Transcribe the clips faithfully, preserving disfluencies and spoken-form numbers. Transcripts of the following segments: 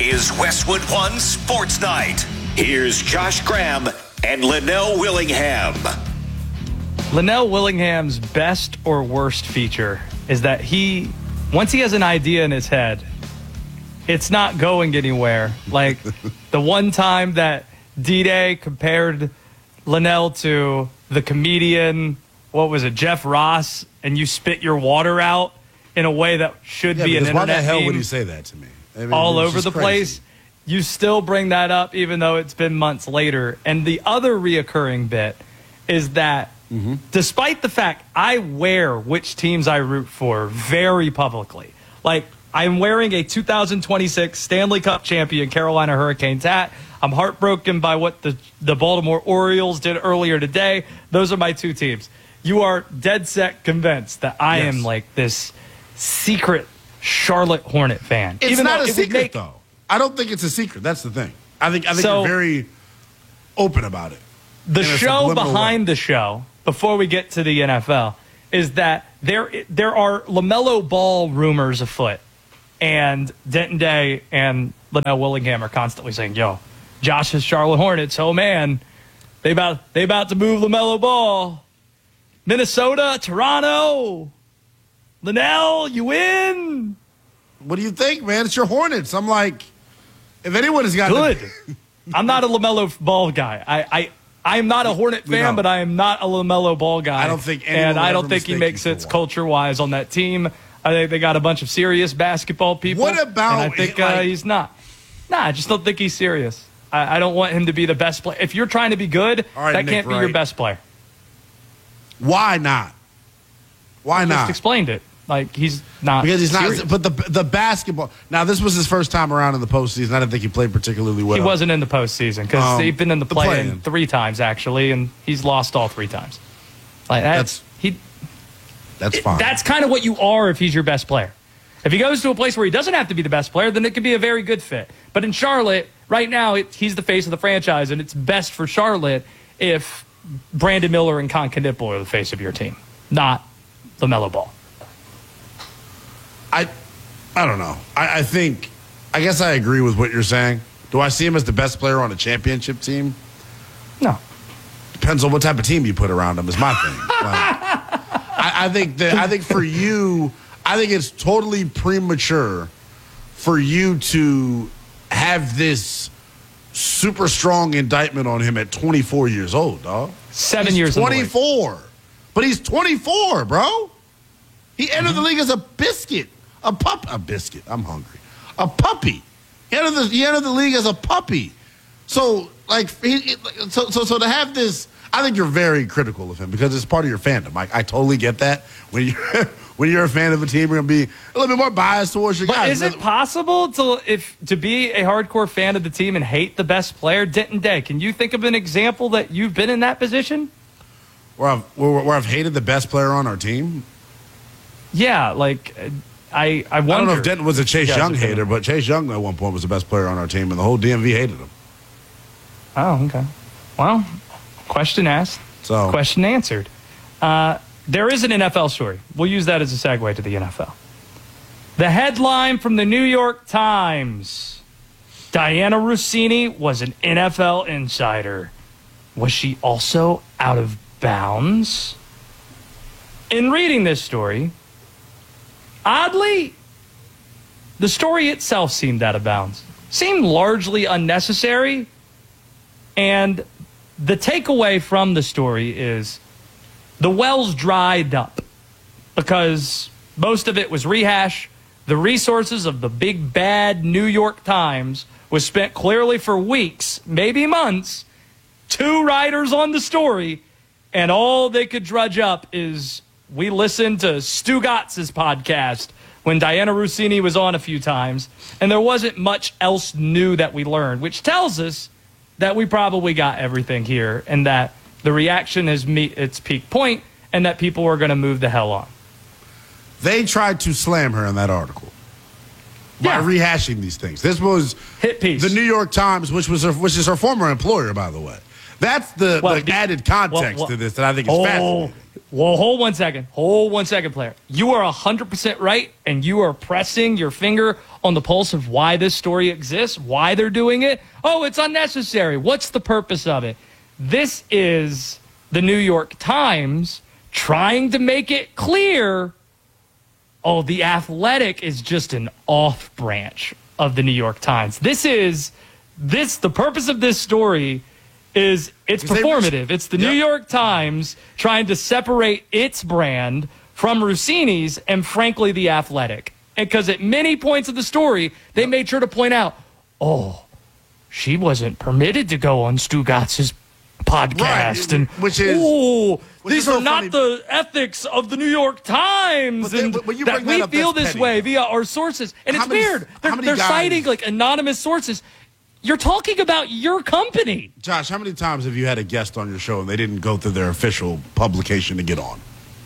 is Westwood One Sports Night. Here's Josh Graham and Linnell Willingham. Linnell Willingham's best or worst feature is that he, once he has an idea in his head, it's not going anywhere. Like the one time that D-Day compared Linnell to the comedian, what was it, Jeff Ross, and you spit your water out in a way that should yeah, be an internet why the hell meme would he say that to me? I mean, all over the crazy. place. You still bring that up even though it's been months later. And the other reoccurring bit is that mm-hmm. despite the fact I wear which teams I root for very publicly, like I'm wearing a two thousand twenty-six Stanley Cup champion Carolina Hurricanes hat. I'm heartbroken by what the, the Baltimore Orioles did earlier today. Those are my two teams. You are dead set convinced that I yes. am like this secret Charlotte Hornet fan. It's even not a it secret, make, though. I don't think it's a secret. That's the thing. I think I think so, you're very open about it. The show behind way. the show, before we get to the N F L, is that there there are LaMelo Ball rumors afoot. And Denton Day and Linnell Willingham are constantly saying, yo, Josh's Charlotte Hornets, oh man, they about they about to move LaMelo Ball. Minnesota, Toronto, Linnell, you win. What do you think, man? It's your Hornets. I'm like, if anyone has got good. The- I'm not a LaMelo Ball guy. I, I I'm not a Hornet fan, but I am not a LaMelo Ball guy. I don't think anyone and I don't ever think he makes sense one. culture-wise on that team. I think they got a bunch of serious basketball people. What about? And I think like, uh, he's not. Nah, I just don't think he's serious. I, I don't want him to be the best player. If you're trying to be good, right, that Nick can't be Wright. your best player. Why not? Why I not? Just explained it. Like he's not because he's serious. not. But the the basketball. Now this was his first time around in the postseason. I didn't think he played particularly well. He wasn't in the postseason because um, they've been in the, the play-in play-in. three times actually, and he's lost all three times. Like that's, that's he. That's fine. That's kind of what you are if he's your best player. If he goes to a place where he doesn't have to be the best player, then it could be a very good fit. But in Charlotte, right now, it, he's the face of the franchise, and it's best for Charlotte if Brandon Miller and Con Knipple are the face of your team, not LaMelo Ball. I, I don't know. I, I think, I guess I agree with what you're saying. Do I see him as the best player on a championship team? No. Depends on what type of team you put around him. Is my thing. Like, I, I think that I think for you. I think it's totally premature for you to have this super strong indictment on him at twenty-four years old, dog. Seven he's years twenty-four. But he's twenty-four, bro. He entered Mm-hmm. the league as a biscuit. A pup. A biscuit. I'm hungry. A puppy. He entered the, he entered the league as a puppy. So, like, he, so, so, so to have this, I think you're very critical of him because it's part of your fandom. I, I totally get that. When you're when you're a fan of a team, you're gonna be a little bit more biased towards your but guys. Is it possible to if to be a hardcore fan of the team and hate the best player, Denton Day? Can you think of an example that you've been in that position? Where I've where, where I've hated the best player on our team. Yeah, like I I wonder. I don't know if Denton was a Chase you Young hater, but Chase Young at one point was the best player on our team, and the whole D M V hated him. Oh, okay. Well, question asked, so question answered. Uh, there is an N F L story. We'll use that as a segue to the N F L. The headline from the New York Times: Diana Rossini was an N F L insider. Was she also out of bounds? In reading this story, oddly, the story itself seemed out of bounds. Seemed largely unnecessary. And the takeaway from the story is the wells dried up because most of it was rehash. The resources of the big bad New York Times was spent clearly for weeks, maybe months, two writers on the story, and all they could drudge up is we listened to Stu Gatz' podcast when Diana Rossini was on a few times, and there wasn't much else new that we learned, which tells us that we probably got everything here and that the reaction has met its peak point and that people are going to move the hell on. They tried to slam her in that article by yeah. rehashing these things. This was hit piece. The New York Times, which was her, which is her former employer, by the way. That's the, well, the be, added context well, well, to this that I think is oh, fascinating. Well, hold one second. Hold one second, player. You are one hundred percent right, and you are pressing your finger on the pulse of why this story exists, why they're doing it. Oh, it's unnecessary. What's the purpose of it? This is the New York Times trying to make it clear, oh, The Athletic is just an off branch of the New York Times. This is, this, the purpose of this story is it's performative. It's the yep. New York Times trying to separate its brand from Rossini's and, frankly, The Athletic. And because at many points of the story, they yep. made sure to point out, oh, she wasn't permitted to go on Stugatz's podcast. Right. And, which is, oh, which these is so are not funny. the ethics of the New York Times. But and then, when you that bring we that up, feel that's this petty. way via our sources. And How it's many- weird. how They're, many they're guys- citing like anonymous sources. You're talking about your company. Josh, how many times have you had a guest on your show and they didn't go through their official publication to get on?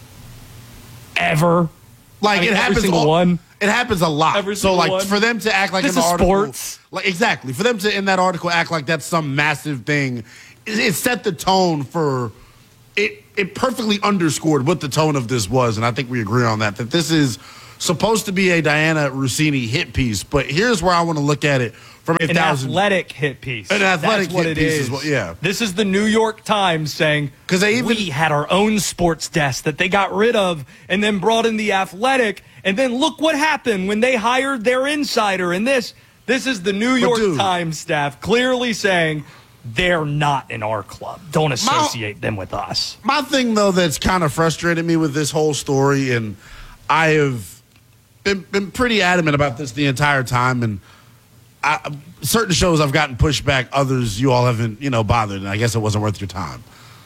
Ever. Like I mean, it every happens single all, one. It happens a lot. Every so single like one. for them to act like This in the is article, sports. like exactly for them to in that article act like that's some massive thing, it, it set the tone for it. It perfectly underscored what the tone of this was, and I think we agree on that. That this is supposed to be a Diana Rossini hit piece, but here's where I want to look at it from a An thousand. athletic hit piece. An athletic That's what hit it piece is. is what- yeah. This is the New York Times saying 'Cause they even- we had our own sports desk that they got rid of and then brought in the Athletic, and then look what happened when they hired their insider. And this, this is the New York dude, Times staff clearly saying they're not in our club. Don't associate them with us. My thing, though, that's kind of frustrated me with this whole story, and I have been, been pretty adamant about this the entire time, and I, certain shows I've gotten pushed back, others you all haven't, you know, bothered, and I guess it wasn't worth your time.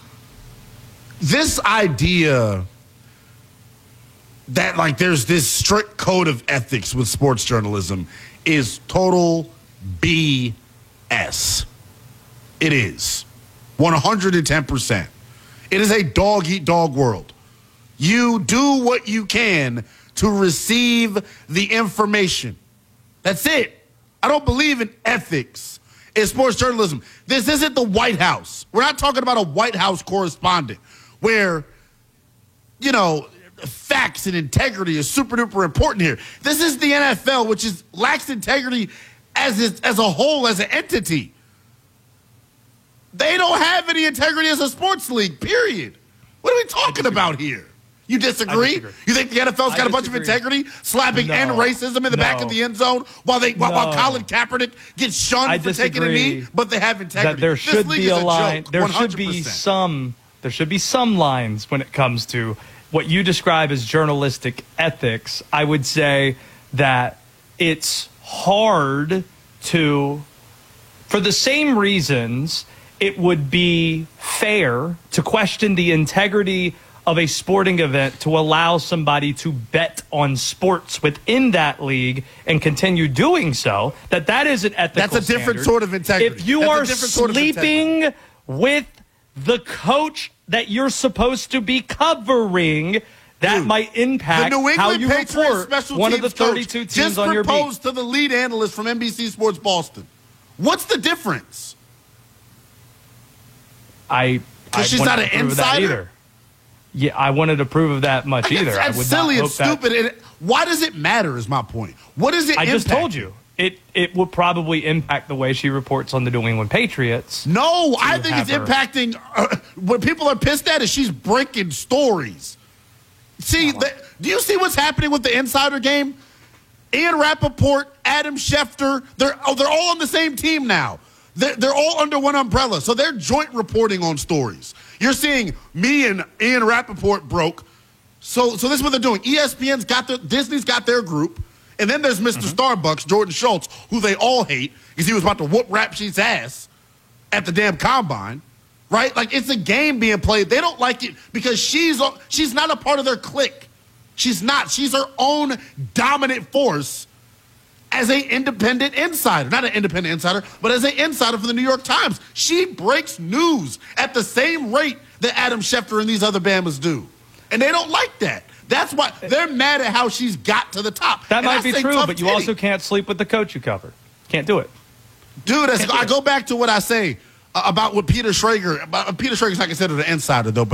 This idea that, like, there's this strict code of ethics with sports journalism is total B S. It is. one hundred ten percent. It is a dog-eat-dog world. You do what you can to receive the information. That's it. I don't believe in ethics in sports journalism. This isn't the White House. We're not talking about a White House correspondent where, you know, facts and integrity is super duper important here. This is the N F L, which is lacks integrity as is, as a whole, as an entity. They don't have any integrity as a sports league, period. What are we talking about here? You disagree? disagree. You think the N F L's got I a bunch of disagree. integrity, slapping No. and racism in the back No. of the end zone while they while, while No. Colin Kaepernick gets shunned I for taking a knee, disagree but they have integrity. that there This should league be is a line. joke, There one hundred should be percent. some. There should be some lines when it comes to what you describe as journalistic ethics. I would say that it's hard to, for the same reasons, it would be fair to question the integrity of a sporting event to allow somebody to bet on sports within that league and continue doing so, that that is an ethical That's a different standard. sort of integrity. If you That's a are different sort of sleeping with the coach that you're supposed to be covering, that Dude, might impact the New how England you Patriots report special one of teams the thirty-two coach teams just on your beat. proposed to the lead analyst from N B C Sports Boston. What's the difference? I, I Because she's wouldn't not an approve of that insider? either. Yeah, I wouldn't approve of that much either. That's I would silly not and hope that- stupid. And why does it matter is my point. What does it I just impact? told you. It it would probably impact the way she reports on the New England Patriots. No, I think have it's her- impacting. Uh, what people are pissed at is she's breaking stories. See, the, do you see what's happening with the Insider Game? Ian Rappaport, Adam Schefter, they're oh, they're all on the same team now. They're, they're all under one umbrella, so they're joint reporting on stories. You're seeing me and Ian Rappaport broke. So, so this is what they're doing. E S P N's got their, Disney's got their group, and then there's mister Mm-hmm. Starbucks, Jordan Schultz, who they all hate because he was about to whoop Rap Sheet's ass at the damn combine, right? Like it's a game being played. They don't like it because she's she's not a part of their clique. She's not. She's her own dominant force as an independent insider. Not an independent insider, but as an insider for the New York Times. She breaks news at the same rate that Adam Schefter and these other Bamas do. And they don't like that. That's why they're mad at how she's got to the top. That And might I be say true, tough but you titty. also can't sleep with the coach you cover. Can't do it. Dude, that's, I go back to what I say uh, about what Peter Schrager. About, Peter Schrager's not considered an insider, though, but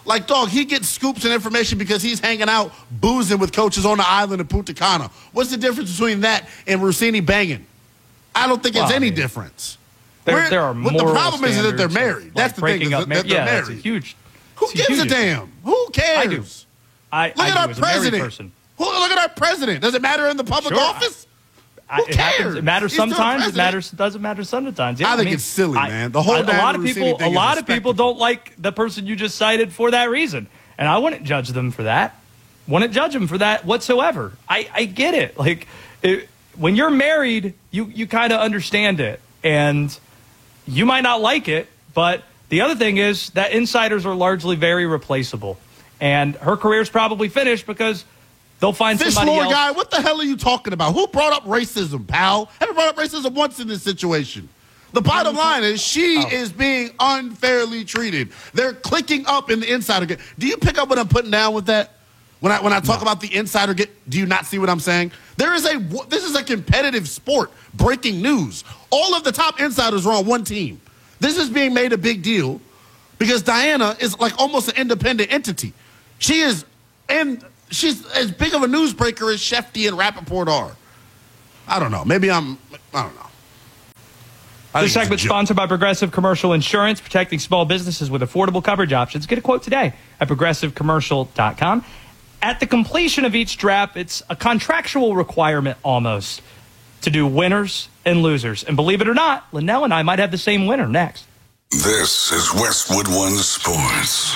Like, dog, he gets scoops and information because he's hanging out boozing with coaches on the island of Punta Cana. What's the difference between that and Rossini banging? I don't think well, it's any I mean, difference. There, there are what the problem is that they're married. Like that's the thing. Is that, that they're yeah, married. That's a huge. Who gives a, huge damn? Who cares? I do. I, look I at do our as president. Who, look at our president. Does it matter in the public sure, office? I, Who it, cares? happens, it matters He's sometimes. It matters. Doesn't matter sometimes. Yeah, I think I mean, it's silly, I, man. The whole I, a lot of people. A lot of people don't like the person you just cited for that reason, and I wouldn't judge them for that. Wouldn't judge them for that whatsoever. I, I get it. Like it, when you're married, you you kind of understand it, and you might not like it, but the other thing is that insiders are largely very replaceable, and her career's probably finished because they'll find Fish somebody lore else. Guy, what the hell are you talking about? Who brought up racism, pal? Haven't brought up racism once in this situation. The bottom line is she oh. is being unfairly treated. They're clicking up in the insider game. Do you pick up what I'm putting down with that? When I when I talk no. about the insider get, do you not see what I'm saying? There is a this is a competitive sport. Breaking news. All of the top insiders are on one team. This is being made a big deal because Diana is like almost an independent entity. She is, and she's as big of a newsbreaker as Shefty and Rappaport are. I don't know. Maybe I'm, I don't know. I This segment sponsored by Progressive Commercial Insurance, protecting small businesses with affordable coverage options. Get a quote today at progressive commercial dot com. At the completion of each draft, it's a contractual requirement almost to do winners and losers. And believe it or not, Linnell and I might have the same winner next. This is Westwood One Sports.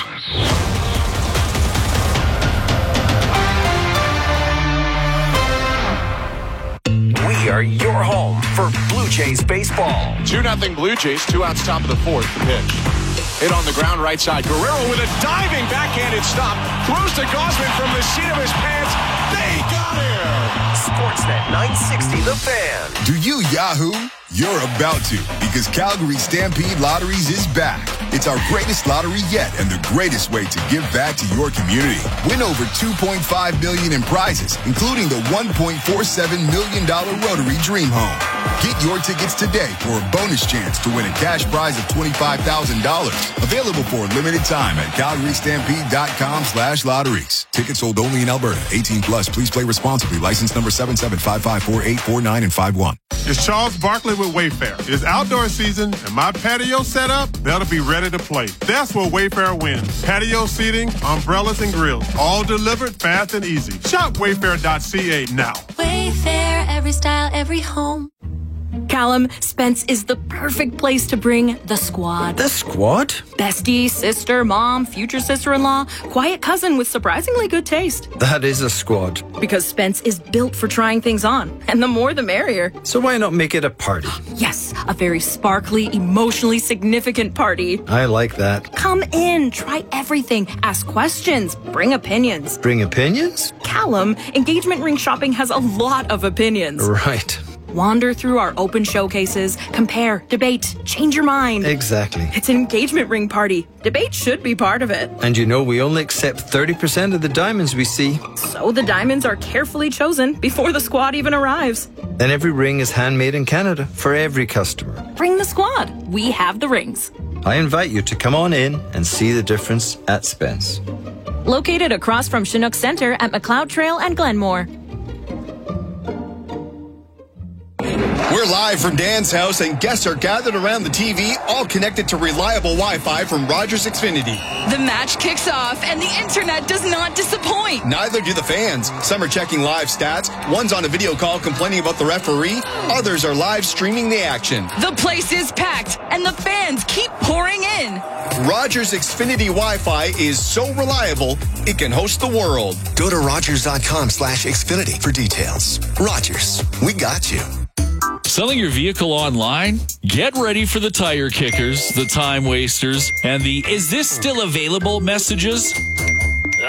We are your home for Blue Jays baseball. two nothing Blue Jays, two outs top of the fourth. The pitch. Hit on the ground right side. Guerrero with a diving backhanded stop. Throws to Gausman from the seat of his pants. They got him! Sportsnet nine sixty The Fan. Do you Yahoo? You're about to, because Calgary Stampede Lotteries is back. It's our greatest lottery yet and the greatest way to give back to your community. Win over two point five million dollars in prizes, including the one point four seven million dollars Rotary Dream Home. Get your tickets today for a bonus chance to win a cash prize of twenty-five thousand dollars. Available for a limited time at calgary stampede dot com slash lotteries. Tickets sold only in Alberta. eighteen plus. Please play responsibly. License number seven seven five five four eight four nine and five one. It's Charles Barkley with Wayfair. It's outdoor season, and my patio set up, that'll be ready to play. That's where Wayfair wins. Patio seating, umbrellas, and grills. All delivered fast and easy. Shop wayfair dot c a now. Wayfair, every style, every home. Callum, Spence is the perfect place to bring the squad. The squad? Bestie, sister, mom, future sister-in-law, quiet cousin with surprisingly good taste. That is a squad. Because Spence is built for trying things on, and the more the merrier. So why not make it a party? Yes, a very sparkly, emotionally significant party. I like that. Come in, try everything, ask questions, bring opinions. Bring opinions? Callum, engagement ring shopping has a lot of opinions. Right. Wander through our open showcases, compare, debate, change your mind. Exactly. It's an engagement ring party. Debate should be part of it. And you know we only accept thirty percent of the diamonds we see. So the diamonds are carefully chosen before the squad even arrives. And every ring is handmade in Canada for every customer. Bring the squad. We have the rings. I invite you to come on in and see the difference at Spence. Located across from Chinook Center at McLeod Trail and Glenmore. We're live from Dan's house, and guests are gathered around the T V, all connected to reliable Wi-Fi from Rogers Xfinity. The match kicks off, and the internet does not disappoint. Neither do the fans. Some are checking live stats. One's on a video call complaining about the referee. Others are live streaming the action. The place is packed, and the fans keep pouring in. Rogers Xfinity Wi-Fi is so reliable, it can host the world. Go to rogers dot com slash Xfinity for details. Rogers, we got you. Selling your vehicle online? Get ready for the tire kickers, the time wasters, and the "is this still available" messages. Ah,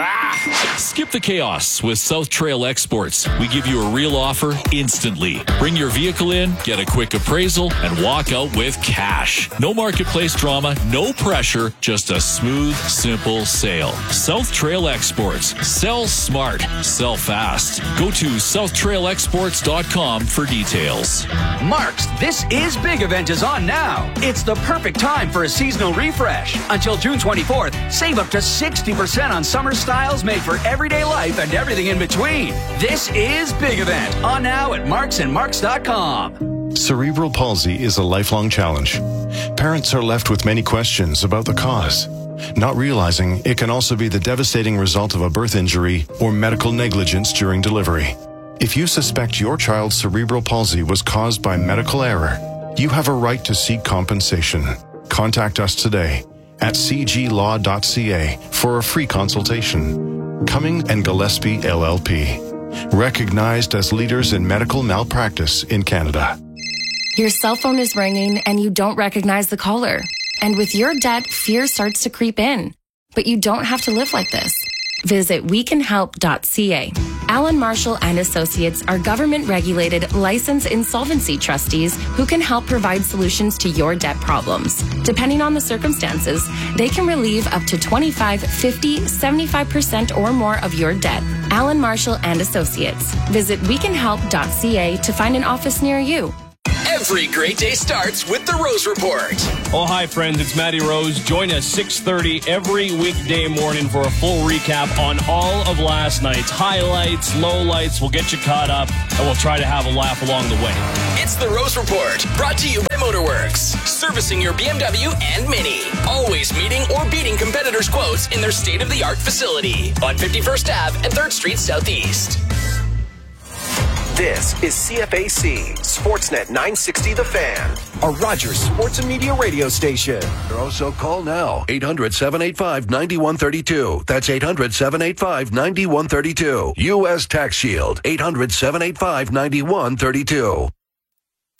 Skip the chaos with South Trail Exports. We give you a real offer instantly. Bring your vehicle in, get a quick appraisal, and walk out with cash. No marketplace drama, no pressure, just a smooth, simple sale. South Trail Exports. Sell smart. Sell fast. Go to south trail exports dot com for details. Mark's This Is Big event is on now. It's the perfect time for a seasonal refresh. Until June twenty-fourth, save up to sixty percent on summer styles made for everyday life and everything in between. This Is Big event on now at marks and marks dot com. Cerebral palsy is a lifelong challenge. Parents are left with many questions about the cause, not realizing it can also be the devastating result of a birth injury or medical negligence during delivery. If you suspect your child's cerebral palsy was caused by medical error, you have a right to seek compensation. Contact us today at c g law dot c a for a free consultation. Cumming and Gillespie L L P, recognized as leaders in medical malpractice in Canada. Your cell phone is ringing and you don't recognize the caller. And with your debt, fear starts to creep in. But you don't have to live like this. Visit we can help dot c a. Allen Marshall and Associates are government-regulated, licensed insolvency trustees who can help provide solutions to your debt problems. Depending on the circumstances, they can relieve up to twenty-five, fifty, seventy-five percent or more of your debt. Allen Marshall and Associates. Visit we can help dot c a to find an office near you. Every great day starts with the Rose Report. Oh, hi, friends. It's Matty Rose. Join us six thirty every weekday morning for a full recap on all of last night's highlights, lowlights. We'll get you caught up, and we'll try to have a laugh along the way. It's the Rose Report, brought to you by Motorworks, servicing your B M W and Mini. Always meeting or beating competitors' quotes in their state-of-the-art facility on fifty-first Avenue and third Street Southeast. This is C F A C, Sportsnet nine sixty The Fan, a Rogers Sports and Media radio station. Also call now, eight hundred, seven eight five, nine one three two. That's eight hundred, seven eight five, nine one three two. U S Tax Shield, eight hundred, seven eight five, nine one three two.